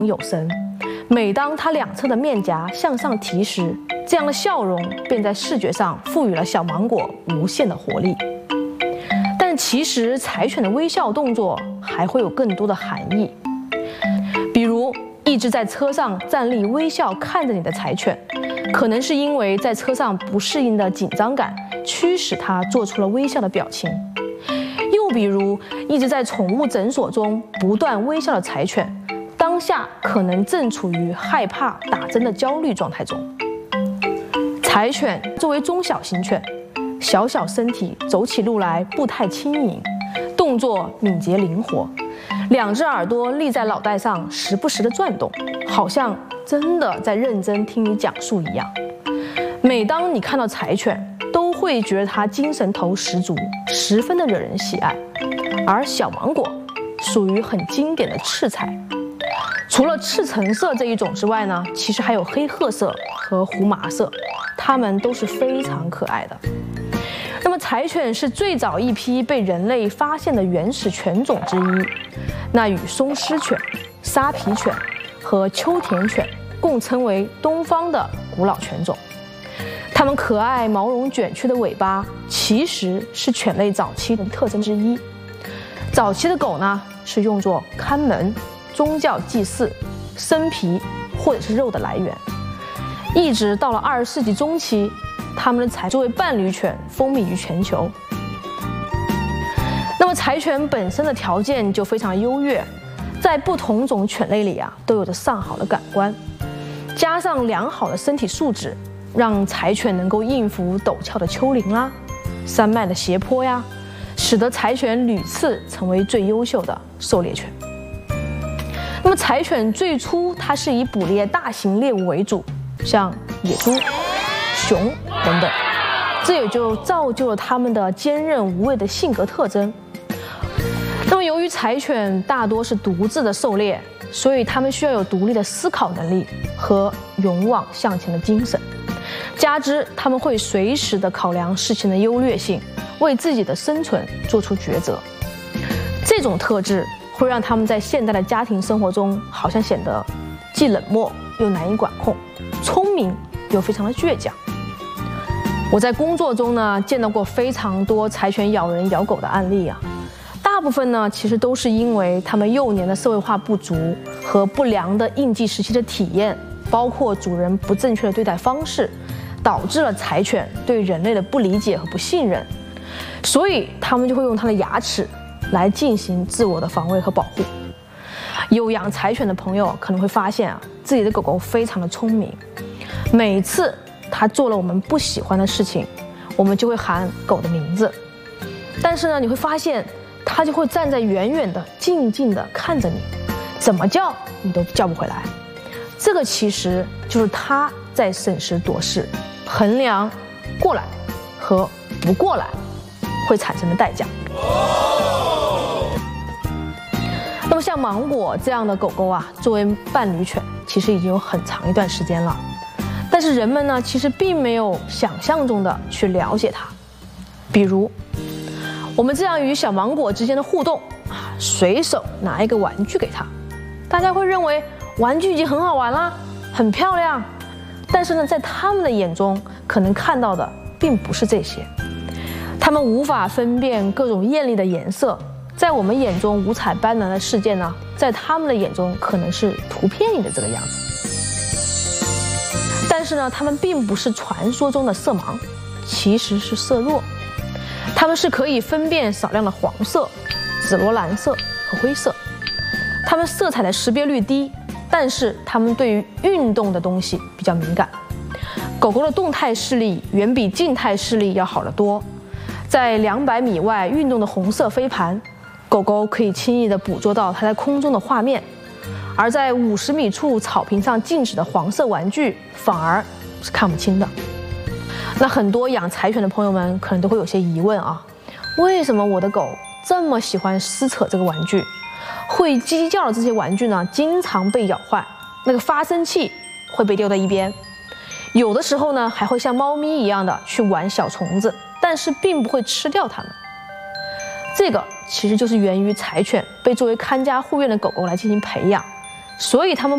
有神。每当它两侧的面颊向上提时，这样的笑容便在视觉上赋予了小芒果无限的活力。但其实柴犬的微笑动作还会有更多的含义，比如一直在车上站立微笑看着你的柴犬，可能是因为在车上不适应的紧张感驱使它做出了微笑的表情。又比如一直在宠物诊所中不断微笑的柴犬，当下可能正处于害怕打针的焦虑状态中。柴犬作为中小型犬，小小身体走起路来步态轻盈，动作敏捷灵活，两只耳朵立在脑袋上时不时的转动，好像真的在认真听你讲述一样。每当你看到柴犬，都会觉得它精神头十足，十分的惹人喜爱。而小芒果属于很经典的赤柴，除了赤橙色这一种之外呢，其实还有黑褐色和胡麻色，它们都是非常可爱的。那么柴犬是最早一批被人类发现的原始犬种之一，那与松狮犬、沙皮犬和秋田犬共称为东方的古老犬种。它们可爱毛绒卷曲的尾巴其实是犬类早期的特征之一。早期的狗呢，是用作看门、宗教祭祀、生皮或者是肉的来源，一直到了20世纪中期，它们的柴作为伴侣犬风靡于全球。那么柴犬本身的条件就非常优越，在不同种犬类里都有着上好的感官，加上良好的身体素质，让柴犬能够应付陡峭的丘陵啦、山脉的斜坡呀，使得柴犬屡次成为最优秀的狩猎犬。那么柴犬最初它是以捕猎大型猎物为主，像野猪、熊等等，这也就造就了它们的坚韧无畏的性格特征。那么由于柴犬大多是独自的狩猎，所以它们需要有独立的思考能力和勇往向前的精神，加之它们会随时的考量事情的优劣性，为自己的生存做出抉择。这种特质会让他们在现代的家庭生活中好像显得既冷漠又难以管控，聪明又非常的倔强。我在工作中呢见到过非常多柴犬咬人咬狗的案例大部分呢其实都是因为他们幼年的社会化不足和不良的应激时期的体验，包括主人不正确的对待方式，导致了柴犬对人类的不理解和不信任，所以他们就会用它的牙齿来进行自我的防卫和保护。有养柴犬的朋友可能会发现自己的狗狗非常的聪明，每次它做了我们不喜欢的事情，我们就会喊狗的名字，但是呢你会发现它就会站在远远的静静的看着你，怎么叫你都叫不回来。这个其实就是它在审时度势，衡量过来和不过来会产生的代价。那么像芒果这样的狗狗作为伴侣犬其实已经有很长一段时间了，但是人们呢其实并没有想象中的去了解它。比如我们这样与小芒果之间的互动随手拿一个玩具给它，大家会认为玩具已经很好玩啦，很漂亮，但是呢在他们的眼中可能看到的并不是这些。他们无法分辨各种艳丽的颜色，在我们眼中五彩斑斓的世界呢，在他们的眼中可能是图片里的这个样子。但是呢他们并不是传说中的色盲，其实是色弱，它们是可以分辨少量的黄色、紫罗兰色和灰色。它们色彩的识别率低，但是它们对于运动的东西比较敏感。狗狗的动态视力远比静态视力要好得多，在200米外运动的红色飞盘，狗狗可以轻易地捕捉到它在空中的画面，而在50米处草坪上静止的黄色玩具反而是看不清的。那很多养柴犬的朋友们可能都会有些疑问为什么我的狗这么喜欢撕扯这个玩具，会叽叽叫的这些玩具呢经常被咬坏，那个发声器会被丢在一边，有的时候呢还会像猫咪一样的去玩小虫子，但是并不会吃掉它们。这个其实就是源于柴犬被作为看家护院的狗狗来进行培养，所以它们